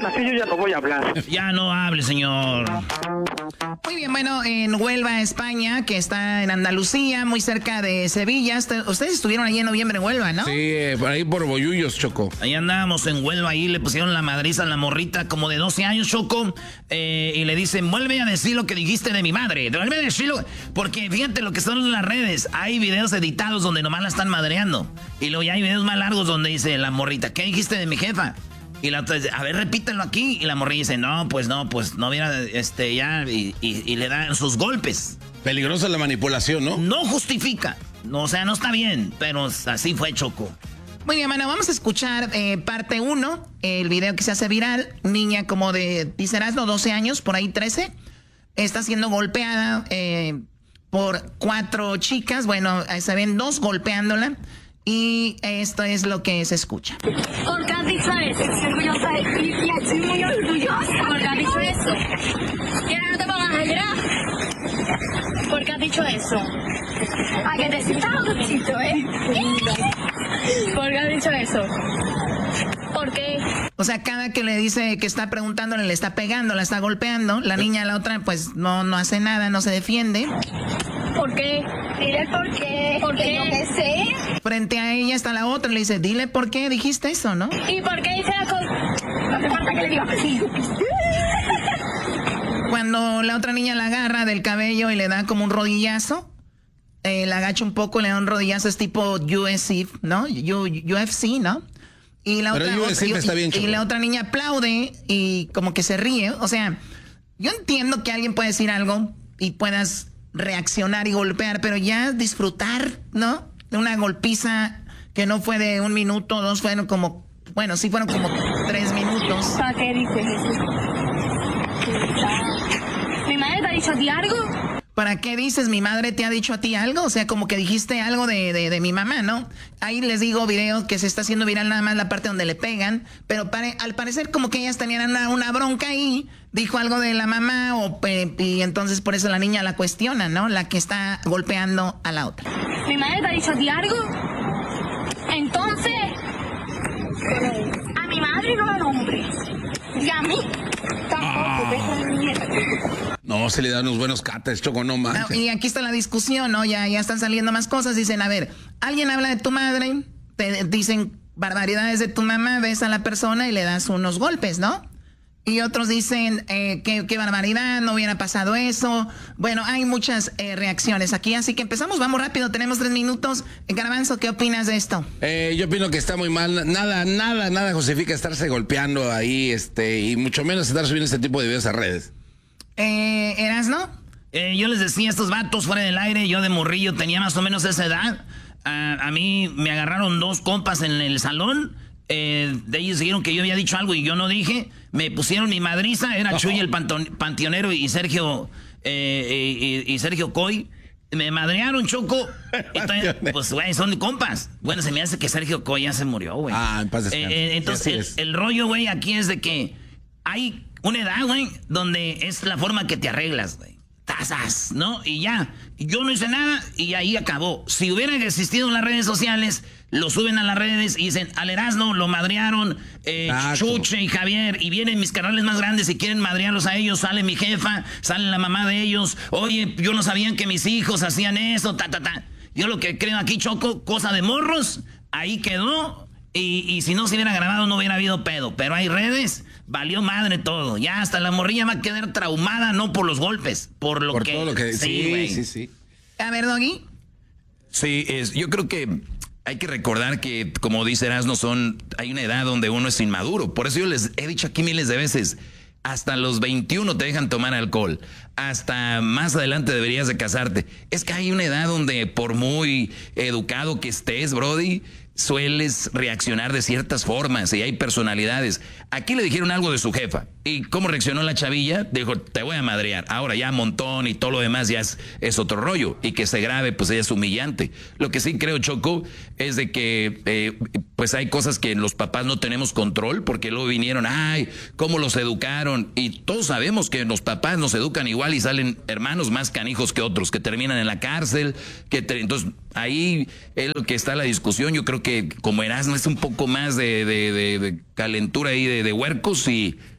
así yo ya no voy a hablar. Ya no hable, señor. Muy bien, bueno, en Huelva, España, que está en Andalucía, muy cerca de Sevilla. Ustedes estuvieron allí en noviembre en Huelva, ¿no? Sí, por ahí por Bollullos, Choco. Ahí andábamos en Huelva, ahí le pusieron la madriza a la morrita como de 12 años, Choco, y le dicen, vuelve a decir lo que dijiste de mi madre, vuelve a decirlo, porque fíjate lo que son en las redes, hay videos editados donde nomás la están madreando, y luego ya hay videos más largos donde dice la morrita, ¿qué dijiste de mi jefa? Y la otra dice, a ver, repítelo aquí, y la morrilla dice, no hubiera, ya, y le dan sus golpes. Peligrosa la manipulación, ¿no? No justifica, no, o sea, no está bien, pero así fue, Choco. Muy bien, bueno, vamos a escuchar parte 1, el video que se hace viral. Niña como de, dicerás, no, 12 años, por ahí 13, está siendo golpeada por 4 chicas. Bueno, se ven 2 golpeándola y esto es lo que se escucha. ¿Por qué has dicho eso? Estoy orgullosa de ti, tía, estoy muy orgullosa. ¿Por qué has dicho eso? Y ahora no te pongas a llorar. ¿Por qué has dicho eso? A que te sientas orgulloso, ¿eh? ¿Por qué has dicho eso? ¿Por qué? O sea, cada que le dice que está preguntándole, le está pegando, la está golpeando. La niña, la otra, pues no hace nada, no se defiende. ¿Por qué? Dile por qué. ¿Por qué? Yo qué sé. Frente a ella está la otra, le dice, dile por qué dijiste eso, ¿no? ¿Y por qué dice la cosa? No hace falta que le digas así. Cuando la otra niña la agarra del cabello y le da como un rodillazo, la agacha un poco, le da un rodillazo, es tipo UFC, ¿no? UFC, ¿no? Y la otra niña aplaude y como que se ríe. O sea, yo entiendo que alguien puede decir algo y puedas reaccionar y golpear, pero ya disfrutar, ¿no? De una golpiza que no fue de 1 minuto, 2, fueron como, bueno, sí fueron como 3 minutos. ¿Para qué dices eso? ¿Mi madre te ha dicho a ti algo? ¿Para qué dices mi madre te ha dicho a ti algo? O sea, como que dijiste algo de mi mamá, ¿no? Ahí les digo video que se está haciendo viral nada más la parte donde le pegan, pero al parecer como que ellas tenían una bronca ahí, dijo algo de la mamá y entonces por eso la niña la cuestiona, ¿no? La que está golpeando a la otra. ¿Mi madre te ha dicho a ti algo? Entonces, a mi madre no la nombres. Y a mí tampoco, No, se le dan unos buenos cates, Choco, no manches. No, y aquí está la discusión, ¿no? Ya están saliendo más cosas. Dicen, a ver, alguien habla de tu madre, te dicen barbaridades de tu mamá, ves a la persona y le das unos golpes, ¿no? Y otros dicen, qué barbaridad, no hubiera pasado eso. Bueno, hay muchas reacciones aquí, así que empezamos, vamos rápido, tenemos 3 minutos. Garbanzo, ¿qué opinas de esto? Yo opino que está muy mal. Nada justifica estarse golpeando ahí, y mucho menos estar subiendo este tipo de videos a redes. ¿Erasno? Yo les decía a estos vatos fuera del aire, yo de morrillo tenía más o menos esa edad. A mí me agarraron 2 compas en el salón. De ellos dijeron que yo había dicho algo y yo no dije. Me pusieron mi madriza, era Chuy el panteonero y Sergio Sergio Coy. Me madrearon, Choco. Entonces, pues, güey, son compas. Bueno, se me hace que Sergio Coy ya se murió, güey. En paz descanse. Entonces, el rollo, güey, aquí es de que hay una edad, güey, donde es la forma que te arreglas, güey. Tazas, ¿no? Y ya, yo no hice nada y ahí acabó. Si hubieran existido en las redes sociales, lo suben a las redes y dicen, al Erasmo lo madrearon, Chuche y Javier, y vienen mis canales más grandes y quieren madrearlos a ellos, sale mi jefa, sale la mamá de ellos, oye, yo no sabían que mis hijos hacían eso, Yo lo que creo aquí, Choco, cosa de morros, ahí quedó, y si no se hubiera grabado no hubiera habido pedo, pero hay redes, valió madre todo, ya hasta la morrilla va a quedar traumada, no por los golpes, por todo lo que sí. A ver, Doggy. Sí, yo creo que hay que recordar que, como dice Erasmo, hay una edad donde uno es inmaduro. Por eso yo les he dicho aquí miles de veces, hasta los 21 te dejan tomar alcohol. Hasta más adelante deberías de casarte. Es que hay una edad donde por muy educado que estés, Brody, sueles reaccionar de ciertas formas y hay personalidades. Aquí le dijeron algo de su jefa. ¿Y cómo reaccionó la chavilla? Dijo, te voy a madrear. Ahora ya montón y todo lo demás ya es otro rollo. Y que se grabe, pues ella es humillante. Lo que sí creo, Choco, es de que pues hay cosas que los papás no tenemos control, porque luego vinieron, ay, cómo los educaron. Y todos sabemos que los papás nos educan igual y salen hermanos más canijos que otros, que terminan en la cárcel. Entonces, ahí es lo que está la discusión. Yo creo que como Erasmo es un poco más de calentura ahí de huercos y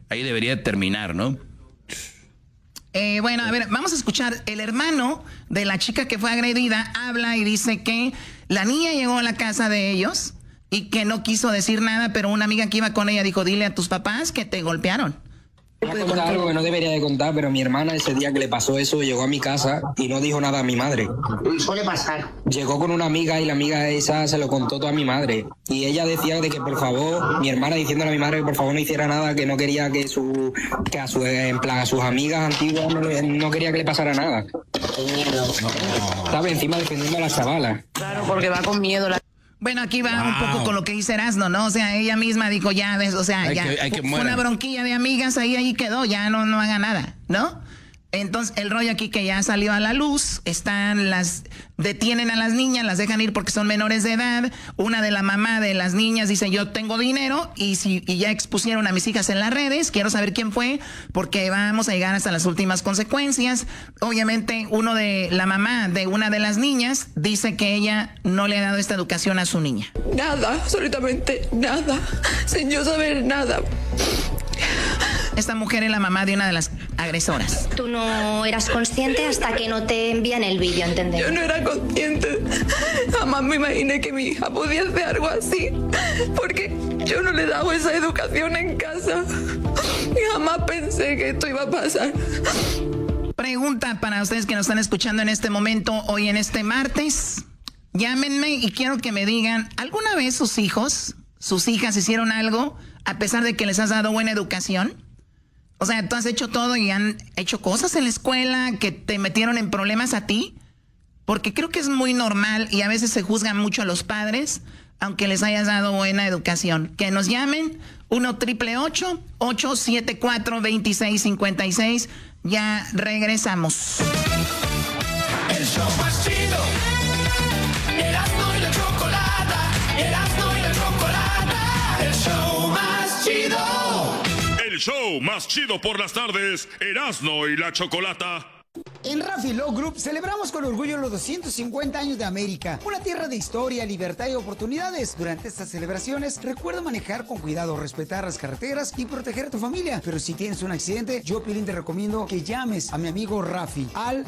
ahí debería terminar, ¿no? Bueno, a ver, vamos a escuchar. El hermano de la chica que fue agredida habla y dice que la niña llegó a la casa de ellos y que no quiso decir nada, pero una amiga que iba con ella dijo, dile a tus papás que te golpearon. Voy a contar algo que no debería de contar, pero mi hermana ese día que le pasó eso llegó a mi casa y no dijo nada a mi madre. Suele pasar. Llegó con una amiga y la amiga esa se lo contó todo a mi madre. Y ella decía de que por favor, mi hermana diciéndole a mi madre que por favor no hiciera nada, que no quería que a sus amigas antiguas no quería que le pasara nada. Estaba encima defendiendo a la chavala. Claro, porque va con miedo. Bueno, aquí va un poco con lo que dice Erasno, ¿no? O sea, ella misma dijo, ya ves, o sea, fue una bronquilla de amigas, ahí quedó, ya no haga nada, ¿no? Entonces, el rollo aquí que ya salió a la luz, detienen a las niñas, las dejan ir porque son menores de edad. Una de la mamá de las niñas dice, yo tengo dinero, y ya expusieron a mis hijas en las redes, quiero saber quién fue, porque vamos a llegar hasta las últimas consecuencias. Obviamente, la mamá de una de las niñas dice que ella no le ha dado esta educación a su niña. Nada, absolutamente nada, sin yo saber nada. Esta mujer es la mamá de una de las agresoras. Tú no eras consciente hasta que no te envían el vídeo, ¿entendés? Yo no era consciente. Jamás me imaginé que mi hija podía hacer algo así. Porque yo no le he dado esa educación en casa. Y jamás pensé que esto iba a pasar. Pregunta para ustedes que nos están escuchando en este momento, hoy en este martes. Llámenme y quiero que me digan, ¿alguna vez sus hijas hicieron algo a pesar de que les has dado buena educación? O sea, tú has hecho todo y han hecho cosas en la escuela que te metieron en problemas a ti. Porque creo que es muy normal y a veces se juzgan mucho a los padres, aunque les hayas dado buena educación. Que nos llamen 1-888-874-2656. Ya regresamos. El show más chido. Erasmo y la Chocolata. Erasmo y la Chocolata. El show más chido. El show más chido por las tardes, Erasmo y la Chocolata. En Raffy Law Group celebramos con orgullo los 250 años de América, una tierra de historia, libertad y oportunidades. Durante estas celebraciones, recuerda manejar con cuidado, respetar las carreteras y proteger a tu familia. Pero si tienes un accidente, yo, Piolín, te recomiendo que llames a mi amigo Rafi al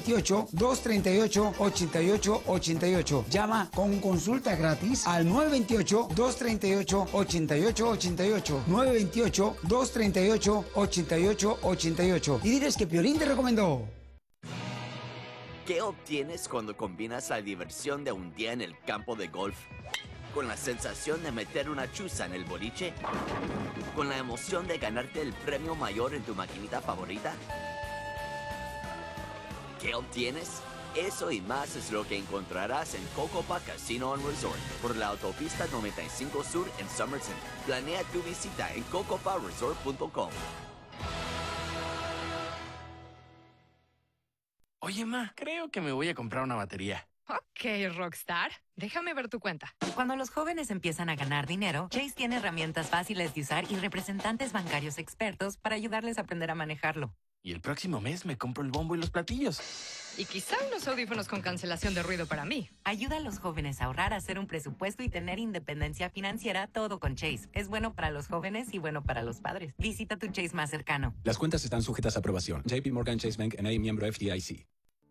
928-238-8888. Llama con consulta gratis al 928-238-8888. 928-238-8888. Y diles que Piolín te recomendó. ¿Qué obtienes cuando combinas la diversión de un día en el campo de golf con la sensación de meter una chuza en el boliche? ¿Con la emoción de ganarte el premio mayor en tu maquinita favorita? ¿Qué obtienes? Eso y más es lo que encontrarás en Cocopa Casino and Resort por la autopista 95 Sur en Somerset. Planea tu visita en cocoparesort.com. Oye, ma, creo que me voy a comprar una batería. Ok, Rockstar. Déjame ver tu cuenta. Cuando los jóvenes empiezan a ganar dinero, Chase tiene herramientas fáciles de usar y representantes bancarios expertos para ayudarles a aprender a manejarlo. Y el próximo mes me compro el bombo y los platillos. Y quizá unos audífonos con cancelación de ruido para mí. Ayuda a los jóvenes a ahorrar, a hacer un presupuesto y tener independencia financiera, todo con Chase. Es bueno para los jóvenes y bueno para los padres. Visita tu Chase más cercano. Las cuentas están sujetas a aprobación. JP Morgan Chase Bank N.A., miembro FDIC.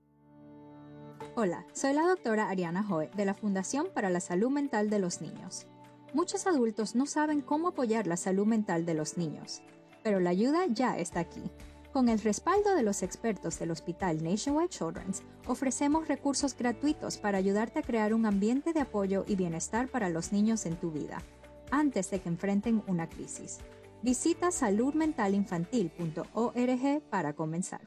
Hola, soy la doctora Ariana Hoy de la Fundación para la Salud Mental de los Niños. Muchos adultos no saben cómo apoyar la salud mental de los niños, pero la ayuda ya está aquí. Con el respaldo de los expertos del Hospital Nationwide Children's, ofrecemos recursos gratuitos para ayudarte a crear un ambiente de apoyo y bienestar para los niños en tu vida, antes de que enfrenten una crisis. Visita saludmentalinfantil.org para comenzar.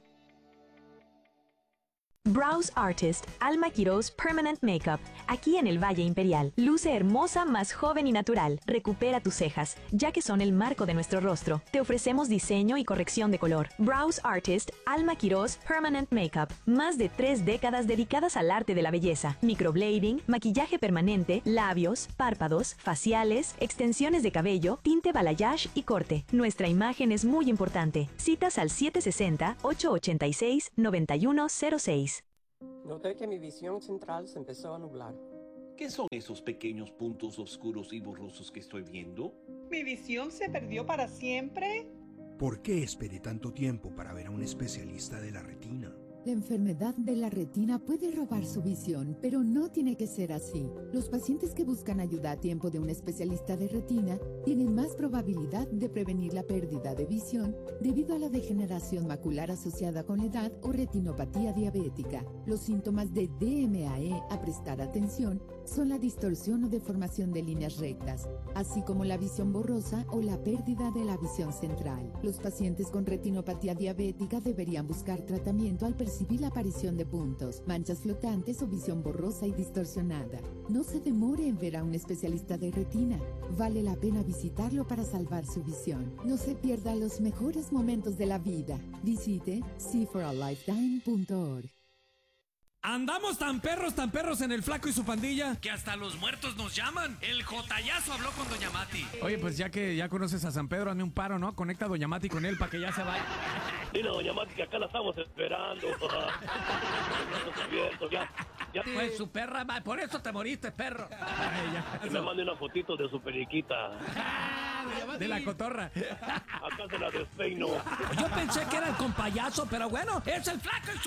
Brows Artist Alma Quiroz Permanent Makeup, aquí en el Valle Imperial. Luce hermosa, más joven y natural. Recupera tus cejas, ya que son el marco de nuestro rostro. Te ofrecemos diseño y corrección de color. Brows Artist Alma Quiroz Permanent Makeup. Más de 3 décadas dedicadas al arte de la belleza. Microblading, maquillaje permanente, labios, párpados, faciales, extensiones de cabello, tinte balayage y corte. Nuestra imagen es muy importante. Citas al 760-886-9106. Noté que mi visión central se empezó a nublar. ¿Qué son esos pequeños puntos oscuros y borrosos que estoy viendo? ¿Mi visión se perdió para siempre? ¿Por qué esperé tanto tiempo para ver a un especialista de la retina? La enfermedad de la retina puede robar su visión, pero no tiene que ser así. Los pacientes que buscan ayuda a tiempo de un especialista de retina tienen más probabilidad de prevenir la pérdida de visión debido a la degeneración macular asociada con la edad o retinopatía diabética. Los síntomas de DMAE a prestar atención son la distorsión o deformación de líneas rectas, así como la visión borrosa o la pérdida de la visión central. Los pacientes con retinopatía diabética deberían buscar tratamiento al percibir la aparición de puntos, manchas flotantes o visión borrosa y distorsionada. No se demore en ver a un especialista de retina. Vale la pena visitarlo para salvar su visión. No se pierda los mejores momentos de la vida. Visite seeforalifetime.org. Andamos tan perros en el Flaco y su pandilla, que hasta los muertos nos llaman. El Jotayazo habló con Doña Mati. Oye, pues ya que ya conoces a San Pedro, hazme un paro, ¿no? Conecta a Doña Mati con él para que ya se vaya. Dile a Doña Mati que acá la estamos esperando. Ya. Pues su perra, por eso te moriste, perro. Que me mande una fotito de su periquita. De la cotorra. Acá se la despeino. Yo pensé que era el compayazo, pero bueno, es el Flaco y su